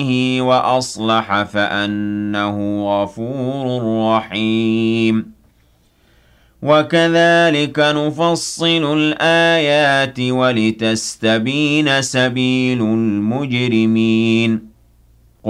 وأصلح فأنه غفور رحيم وكذلك نفصل الآيات ولتستبين سبيل المجرمين